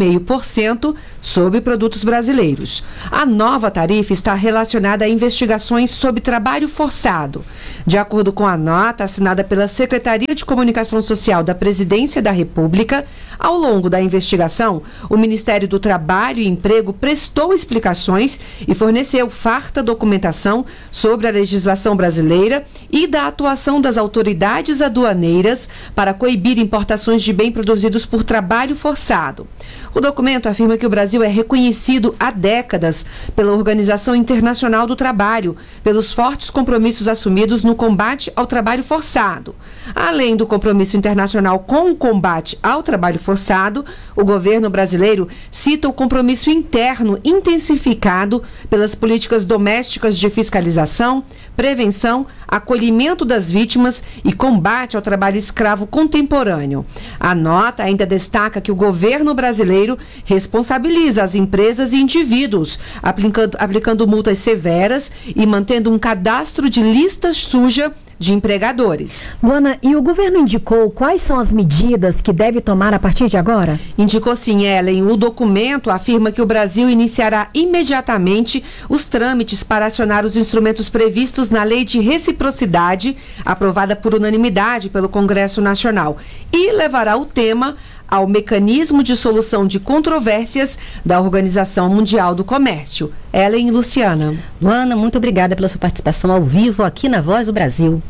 12,5% sobre produtos brasileiros. A nova tarifa está relacionada a investigações sobre trabalho forçado. De acordo com a nota assinada pela Secretaria de Comunicação Social da Presidência da República, ao longo da investigação, o Ministério do Trabalho e Emprego prestou explicações e forneceu farta documentação sobre a legislação brasileira e da atuação das autoridades aduaneiras para coibir importações de bens produzidos por trabalho forçado. O documento afirma que o Brasil é reconhecido há décadas pela Organização Internacional do Trabalho, pelos fortes compromissos assumidos no combate ao trabalho forçado. Além do compromisso internacional com o combate ao trabalho forçado, o governo brasileiro cita o compromisso interno intensificado pelas políticas domésticas de fiscalização, prevenção, acolhimento das vítimas e combate ao trabalho escravo contemporâneo. A nota ainda destaca que o governo brasileiro responsabiliza as empresas e indivíduos, aplicando multas severas e mantendo um cadastro de lista suja de empregadores. Luana, e o governo indicou quais são as medidas que deve tomar a partir de agora? Indicou sim, Ellen. O documento afirma que o Brasil iniciará imediatamente os trâmites para acionar os instrumentos previstos na Lei de Reciprocidade, aprovada por unanimidade pelo Congresso Nacional, e levará o tema ao mecanismo de solução de controvérsias da Organização Mundial do Comércio. Ellen e Luciana. Luana, muito obrigada pela sua participação ao vivo aqui na Voz do Brasil.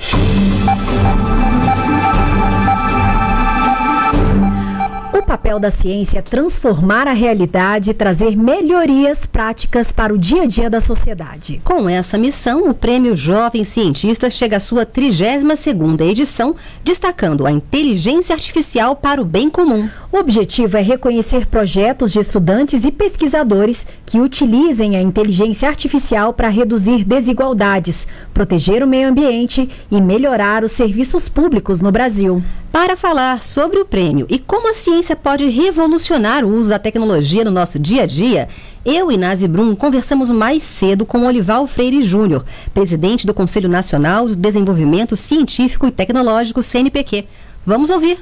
O papel da ciência é transformar a realidade e trazer melhorias práticas para o dia a dia da sociedade. Com essa missão, o Prêmio Jovem Cientista chega à sua 32ª edição, destacando a inteligência artificial para o bem comum. O objetivo é reconhecer projetos de estudantes e pesquisadores que utilizem a inteligência artificial para reduzir desigualdades, proteger o meio ambiente e melhorar os serviços públicos no Brasil. Para falar sobre o prêmio e como a ciência pode revolucionar o uso da tecnologia no nosso dia a dia, eu e Nazi Brum conversamos mais cedo com Olival Freire Júnior, presidente do Conselho Nacional de Desenvolvimento Científico e Tecnológico, CNPq. Vamos ouvir.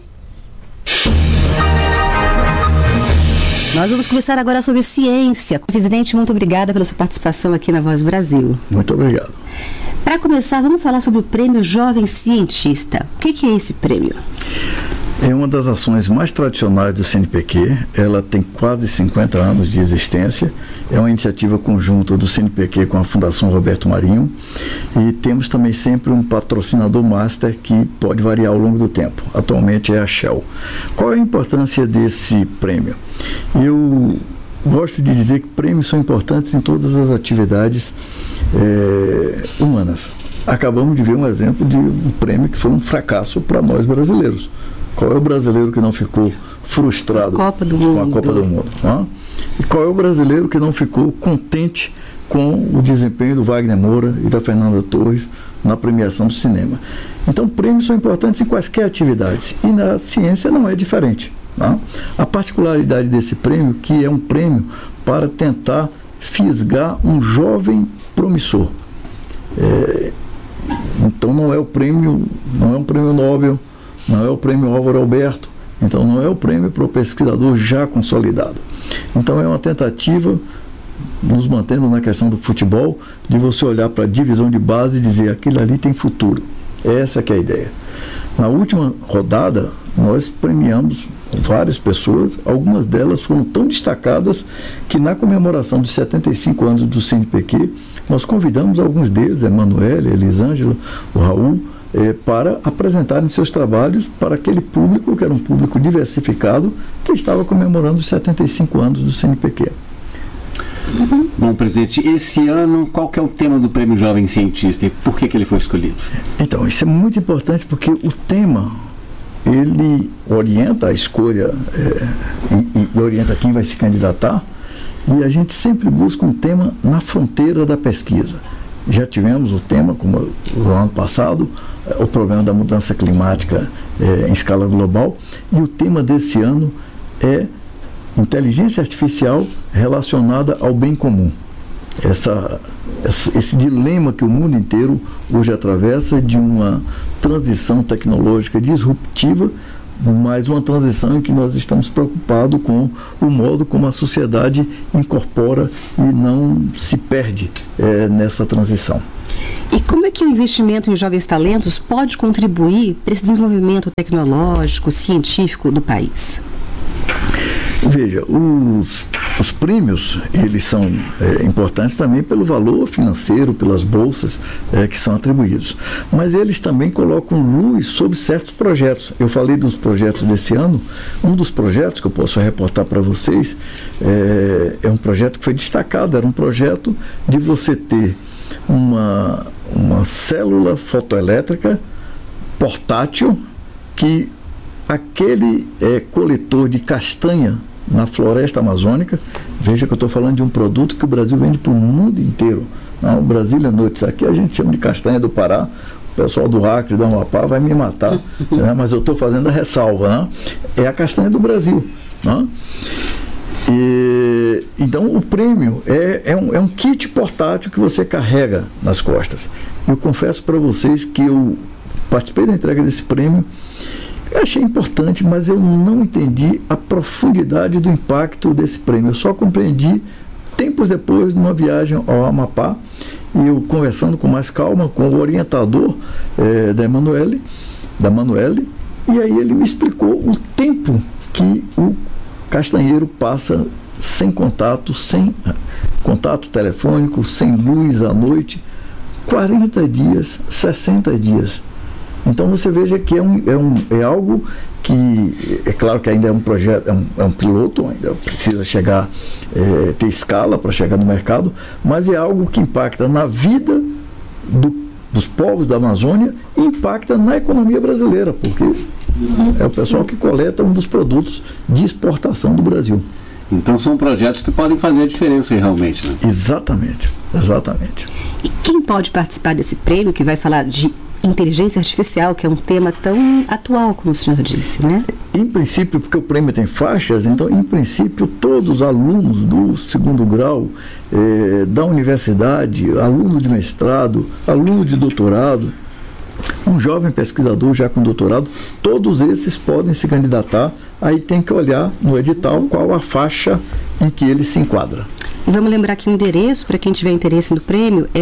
Nós vamos conversar agora sobre ciência. Presidente, muito obrigada pela sua participação aqui na Voz do Brasil. Muito obrigado. Para começar, vamos falar sobre o Prêmio Jovem Cientista. O que é esse prêmio? É uma das ações mais tradicionais do CNPq, ela tem quase 50 anos de existência, é uma iniciativa conjunta do CNPq com a Fundação Roberto Marinho e temos também sempre um patrocinador master que pode variar ao longo do tempo, atualmente é a Shell. Qual é a importância desse prêmio? Eu gosto de dizer que prêmios são importantes em todas as atividades humanas. Acabamos de ver um exemplo de um prêmio que foi um fracasso para nós brasileiros. Qual é o brasileiro que não ficou frustrado com a Copa do Mundo? Não? E qual é o brasileiro que não ficou contente com o desempenho do Wagner Moura e da Fernanda Torres na premiação do cinema? Então, prêmios são importantes em quaisquer atividades. E na ciência não é diferente. Não? A particularidade desse prêmio, que é um prêmio para tentar fisgar um jovem promissor. Então não é um prêmio Nobel, não é o prêmio Álvaro Alberto, então não é o prêmio para o pesquisador já consolidado. Então é uma tentativa, nos mantendo na questão do futebol, de você olhar para a divisão de base e dizer aquilo ali tem futuro. Essa que é a ideia. Na última rodada, nós premiamos várias pessoas, algumas delas foram tão destacadas que na comemoração dos 75 anos do CNPq, nós convidamos alguns deles, Emanuele, Elisângela, o Raul, para apresentarem seus trabalhos para aquele público, que era um público diversificado, que estava comemorando os 75 anos do CNPq. Bom, presidente, esse ano, qual que é o tema do Prêmio Jovem Cientista e por que ele foi escolhido? Então, isso é muito importante porque o tema, ele orienta a escolha e orienta quem vai se candidatar, E a gente sempre busca um tema na fronteira da pesquisa. Já tivemos o tema, como no ano passado, o problema da mudança climática em escala global, e o tema desse ano é inteligência artificial relacionada ao bem comum. Esse dilema que o mundo inteiro hoje atravessa de uma transição tecnológica disruptiva, mas uma transição em que nós estamos preocupados com o modo como a sociedade incorpora e não se perde nessa transição. E como é que o investimento em jovens talentos pode contribuir para esse desenvolvimento tecnológico, científico do país? Veja, os prêmios, eles são importantes também pelo valor financeiro, pelas bolsas que são atribuídos. Mas eles também colocam luz sobre certos projetos. Eu falei dos projetos desse ano. Um dos projetos que eu posso reportar para vocês é um projeto que foi destacado. Era um projeto de você ter uma célula fotoelétrica portátil que aquele coletor de castanha na floresta amazônica, veja que eu estou falando de um produto que o Brasil vende para o mundo inteiro. Não, Brasília Noites, aqui a gente chama de castanha do Pará, o pessoal do Acre, do Amapá vai me matar, né? Mas eu estou fazendo a ressalva, né? É a castanha do Brasil. Né? Então o prêmio é um kit portátil que você carrega nas costas. Eu confesso para vocês que eu participei da entrega desse prêmio. Eu achei importante, mas eu não entendi a profundidade do impacto desse prêmio. Eu só compreendi tempos depois, numa viagem ao Amapá, e eu conversando com mais calma com o orientador da Manuele, e aí ele me explicou o tempo que o castanheiro passa sem contato telefônico, sem luz à noite, 40 dias, 60 dias. Então você veja que é algo que, é claro que ainda é um projeto, é um piloto, ainda precisa chegar, ter escala para chegar no mercado, mas é algo que impacta na vida dos povos da Amazônia e impacta na economia brasileira, porque é o pessoal que coleta um dos produtos de exportação do Brasil. Então são projetos que podem fazer a diferença realmente, né? Exatamente, exatamente. E quem pode participar desse prêmio que vai falar de inteligência artificial, que é um tema tão atual, como o senhor disse, né? Em princípio, porque o prêmio tem faixas, então, em princípio, todos os alunos do segundo grau da universidade, aluno de mestrado, aluno de doutorado, um jovem pesquisador já com doutorado, todos esses podem se candidatar. Aí tem que olhar no edital qual a faixa em que ele se enquadra. E vamos lembrar que o endereço, para quem tiver interesse no prêmio, é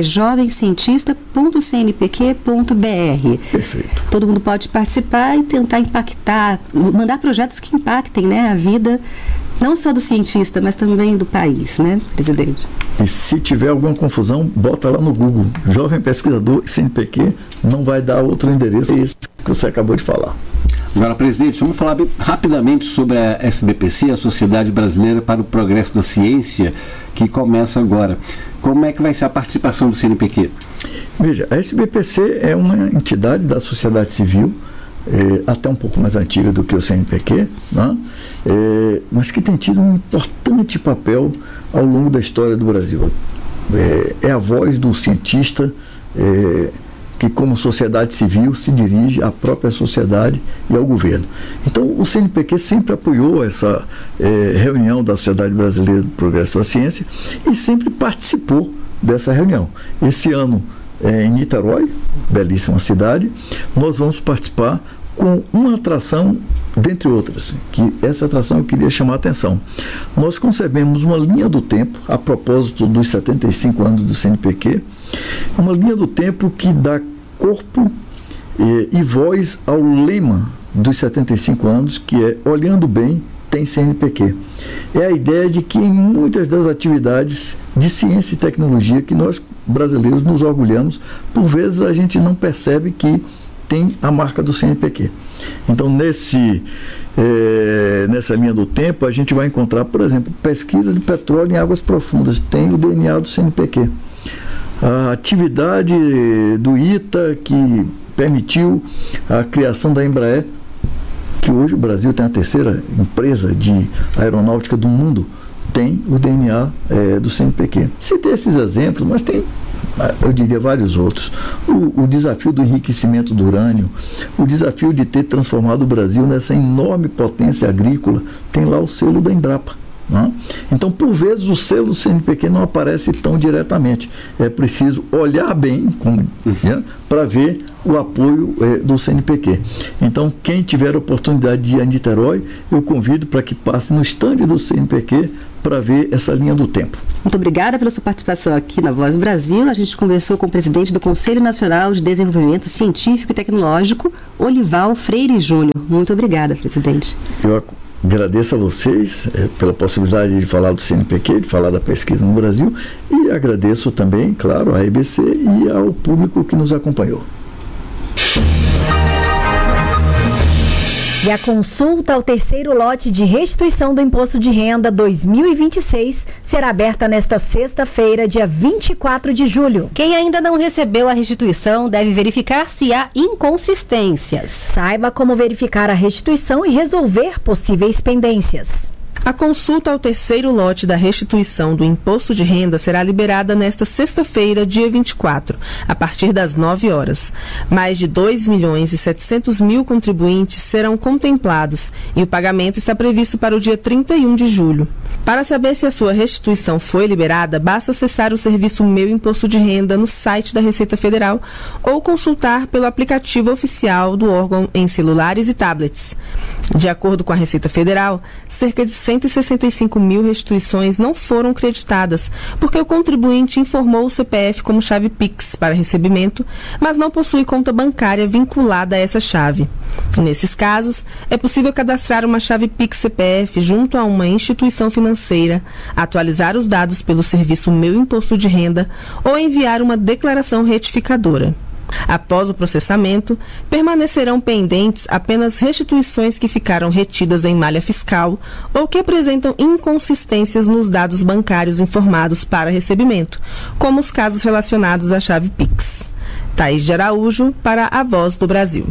jovemcientista.cnpq.br. Perfeito. Todo mundo pode participar e tentar impactar, mandar projetos que impactem, né, a vida, não só do cientista, mas também do país, né, presidente? E se tiver alguma confusão, bota lá no Google, Jovem Pesquisador CNPq, não vai dar outro endereço, é esse que você acabou de falar. Agora, presidente, vamos falar rapidamente sobre a SBPC, a Sociedade Brasileira para o Progresso da Ciência, que começa agora. Como é que vai ser a participação do CNPq? Veja, a SBPC é uma entidade da sociedade civil, até um pouco mais antiga do que o CNPq, né? Mas que tem tido um importante papel ao longo da história do Brasil. É a voz do cientista que, como sociedade civil, se dirige à própria sociedade e ao governo. Então, o CNPq sempre apoiou essa reunião da Sociedade Brasileira do Progresso da Ciência e sempre participou dessa reunião. Esse ano, em Niterói, belíssima cidade, nós vamos participar com uma atração, dentre outras, que essa atração eu queria chamar a atenção. Nós concebemos uma linha do tempo, a propósito dos 75 anos do CNPq, uma linha do tempo que dá corpo e voz ao lema dos 75 anos, que é Olhando Bem, tem CNPq. É a ideia de que em muitas das atividades de ciência e tecnologia que nós brasileiros nos orgulhamos, por vezes a gente não percebe que tem a marca do CNPq. Então, nessa linha do tempo, a gente vai encontrar, por exemplo, pesquisa de petróleo em águas profundas, tem o DNA do CNPq. A atividade do ITA, que permitiu a criação da Embraer, que hoje o Brasil tem a terceira empresa de aeronáutica do mundo, tem o DNA do CNPq. Citei esses exemplos, mas tem, eu diria, vários outros. O desafio do enriquecimento do urânio, o desafio de ter transformado o Brasil nessa enorme potência agrícola, tem lá o selo da Embrapa. Né? Então, por vezes, o selo do CNPq não aparece tão diretamente. É preciso olhar bem para ver o apoio do CNPq. Então, quem tiver a oportunidade de ir a Niterói, eu convido para que passe no estande do CNPq para ver essa linha do tempo. Muito obrigada pela sua participação aqui na Voz do Brasil. A gente conversou com o presidente do Conselho Nacional de Desenvolvimento Científico e Tecnológico, Olival Freire Júnior. Muito obrigada, presidente. Eu agradeço a vocês pela possibilidade de falar do CNPq, de falar da pesquisa no Brasil, e agradeço também, claro, à EBC e ao público que nos acompanhou. E a consulta ao terceiro lote de restituição do Imposto de Renda 2026 será aberta nesta sexta-feira, dia 24 de julho. Quem ainda não recebeu a restituição deve verificar se há inconsistências. Saiba como verificar a restituição e resolver possíveis pendências. A consulta ao terceiro lote da restituição do Imposto de Renda será liberada nesta sexta-feira, dia 24, a partir das 9 horas. Mais de 2.700.000 contribuintes serão contemplados e o pagamento está previsto para o dia 31 de julho. Para saber se a sua restituição foi liberada, basta acessar o serviço Meu Imposto de Renda no site da Receita Federal ou consultar pelo aplicativo oficial do órgão em celulares e tablets. De acordo com a Receita Federal, cerca de 165.000 restituições não foram creditadas, porque o contribuinte informou o CPF como chave Pix para recebimento, mas não possui conta bancária vinculada a essa chave. Nesses casos, é possível cadastrar uma chave Pix CPF junto a uma instituição financeira, atualizar os dados pelo serviço Meu Imposto de Renda ou enviar uma declaração retificadora. Após o processamento, permanecerão pendentes apenas restituições que ficaram retidas em malha fiscal ou que apresentam inconsistências nos dados bancários informados para recebimento, como os casos relacionados à chave Pix. Thaís de Araújo, para a Voz do Brasil.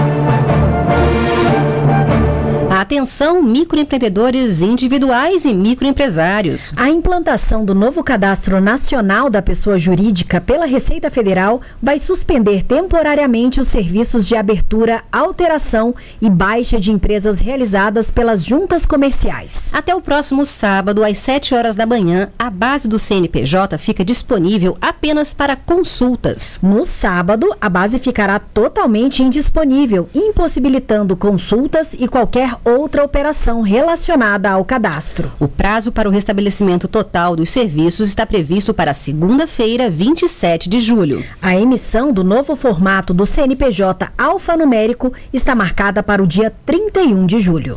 Atenção, microempreendedores individuais e microempresários. A implantação do novo Cadastro Nacional da Pessoa Jurídica pela Receita Federal vai suspender temporariamente os serviços de abertura, alteração e baixa de empresas realizadas pelas juntas comerciais. Até o próximo sábado, às 7 horas da manhã, a base do CNPJ fica disponível apenas para consultas. No sábado, a base ficará totalmente indisponível, impossibilitando consultas e qualquer outra operação relacionada ao cadastro. O prazo para o restabelecimento total dos serviços está previsto para segunda-feira, 27 de julho. A emissão do novo formato do CNPJ alfanumérico está marcada para o dia 31 de julho.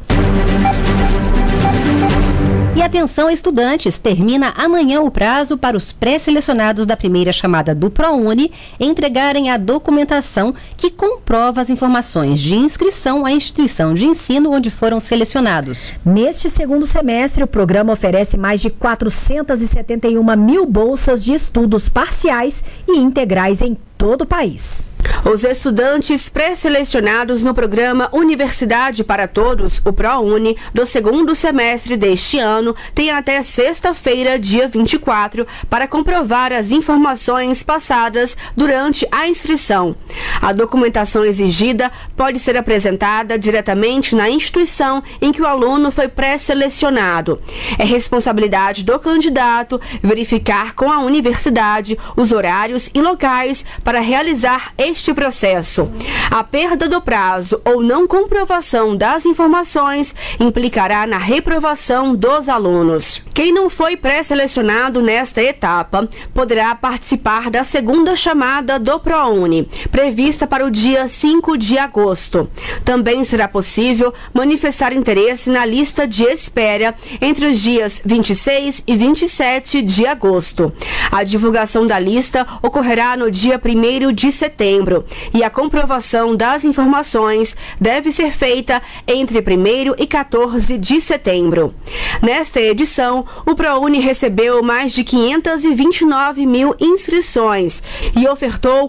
E atenção, estudantes, termina amanhã o prazo para os pré-selecionados da primeira chamada do ProUni entregarem a documentação que comprova as informações de inscrição à instituição de ensino onde foram selecionados. Neste segundo semestre, o programa oferece mais de 471.000 bolsas de estudos parciais e integrais em todo o país. Os estudantes pré-selecionados no programa Universidade para Todos, o ProUni, do segundo semestre deste ano, têm até sexta-feira, dia 24, para comprovar as informações passadas durante a inscrição. A documentação exigida pode ser apresentada diretamente na instituição em que o aluno foi pré-selecionado. É responsabilidade do candidato verificar com a universidade os horários e locais para realizar este processo. A perda do prazo ou não comprovação das informações implicará na reprovação dos alunos. Quem não foi pré-selecionado nesta etapa poderá participar da segunda chamada do ProUni, prevista para o dia 5 de agosto. Também será possível manifestar interesse na lista de espera entre os dias 26 e 27 de agosto. A divulgação da lista ocorrerá no dia 1º 1º de setembro e a comprovação das informações deve ser feita entre 1º e 14 de setembro. Nesta edição, o ProUni recebeu mais de 529 mil inscrições e ofertou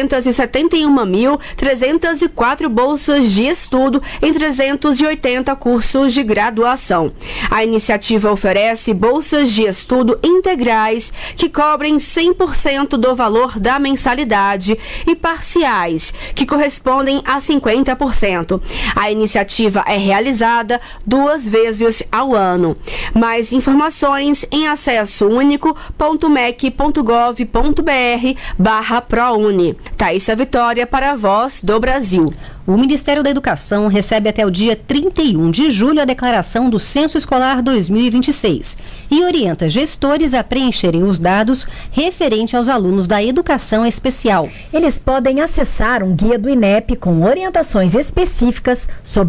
471.304 bolsas de estudo em 380 cursos de graduação. A iniciativa oferece bolsas de estudo integrais que cobrem 100% do valor da mensalidade e parciais, que correspondem a 50%. A iniciativa é realizada 2 vezes ao ano. Mais informações em acessounico.mec.gov.br/ProUni. Thaísa Vitória para a Voz do Brasil. O Ministério da Educação recebe até o dia 31 de julho a declaração do Censo Escolar 2026 e orienta gestores a preencherem os dados referente aos alunos da educação especial. Eles podem acessar um guia do INEP com orientações específicas sobre